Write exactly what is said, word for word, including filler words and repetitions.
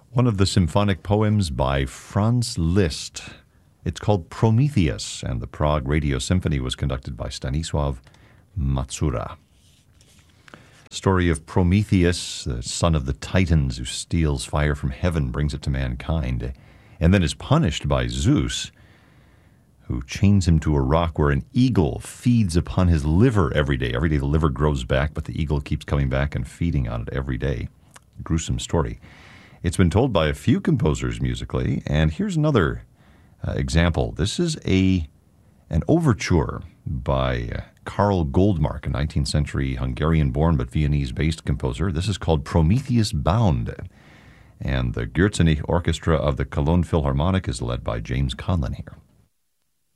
One of the symphonic poems by Franz Liszt. It's called Prometheus, and the Prague Radio Symphony was conducted by Stanisław Matsura. Story of Prometheus, the son of the Titans who steals fire from heaven, brings it to mankind, and then is punished by Zeus, who chains him to a rock where an eagle feeds upon his liver every day. Every day the liver grows back, but the eagle keeps coming back and feeding on it every day. Gruesome story. It's been told by a few composers musically, and here's another uh, example. This is a an overture by uh, Karl Goldmark, a nineteenth century Hungarian-born but Viennese-based composer. This is called Prometheus Bound, and the Gürzenich Orchestra of the Cologne Philharmonic is led by James Conlon here.